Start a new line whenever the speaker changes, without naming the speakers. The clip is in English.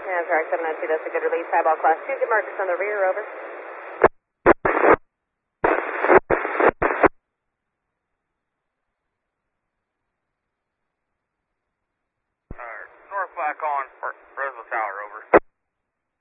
Amtrak 792, that's a good release. Highball class 2, good markers on the rear, over.
North back on for